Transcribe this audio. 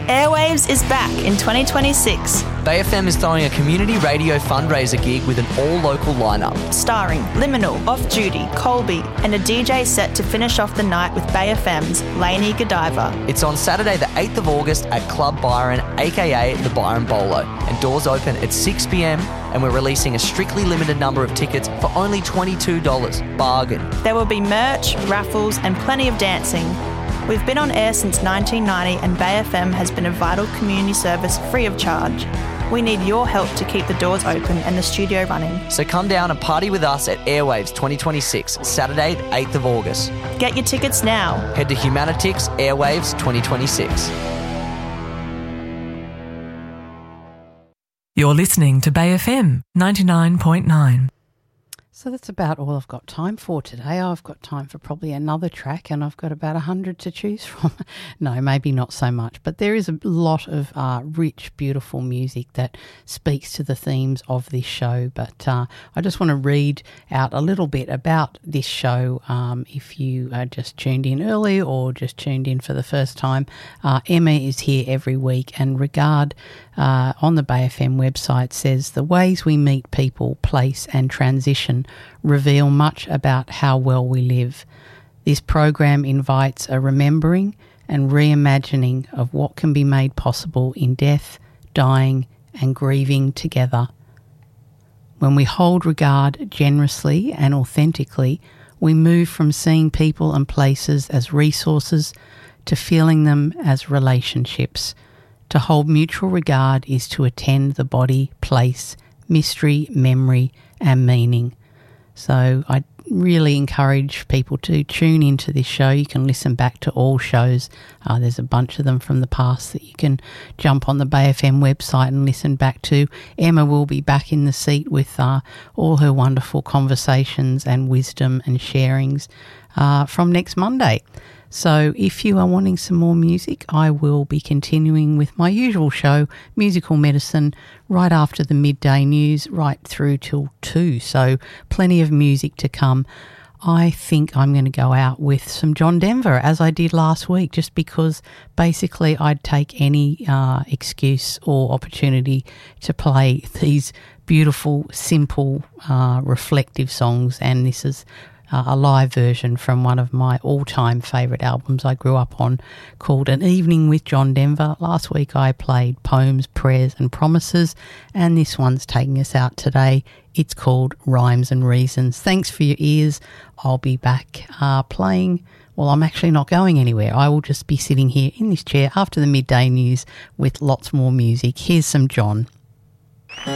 Airwaves is back in 2026. Bay FM is throwing a community radio fundraiser gig with an all-local lineup. Starring Liminal, Off Duty, Colby, and a DJ set to finish off the night with Bay FM's Lainey Godiva. It's on Saturday the 8th of August at Club Byron, aka the Byron Bolo, and doors open at 6 p.m, and we're releasing a strictly limited number of tickets for only $22. Bargain. There will be merch, raffles, and plenty of dancing. We've been on air since 1990 and Bay FM has been a vital community service free of charge. We need your help to keep the doors open and the studio running. So come down and party with us at Airwaves 2026, Saturday the 8th of August. Get your tickets now. Head to Humanitix Airwaves 2026. You're listening to Bay FM 99.9. So that's about all I've got time for today. I've got time for probably another track and I've got about 100 to choose from. No, maybe not so much. But there is a lot of rich, beautiful music that speaks to the themes of this show. But I just want to read out a little bit about this show. If you just tuned in early or just tuned in for the first time, Emma is here every week, and Regard on the Bay FM website says the ways we meet people, place and transition reveal much about how well we live. This program invites a remembering and reimagining of what can be made possible in death, dying and grieving together. When we hold regard generously and authentically, we move from seeing people and places as resources to feeling them as relationships. To hold mutual regard is to attend the body, place, mystery, memory and meaning. So I really encourage people to tune into this show. You can listen back to all shows. There's a bunch of them from the past that you can jump on the Bay FM website and listen back to. Emma will be back in the seat with all her wonderful conversations and wisdom and sharings from next Monday. So if you are wanting some more music, I will be continuing with my usual show, Musical Medicine, right after the midday news, right through till 2. So plenty of music to come. I think I'm going to go out with some John Denver, as I did last week, just because basically I'd take any excuse or opportunity to play these beautiful, simple, reflective songs, and this is a live version from one of my all-time favourite albums I grew up on called An Evening with John Denver. Last week I played Poems, Prayers and Promises, and this one's taking us out today. It's called Rhymes and Reasons. Thanks for your ears. I'll be back playing. Well, I'm actually not going anywhere. I will just be sitting here in this chair after the midday news with lots more music. Here's some John.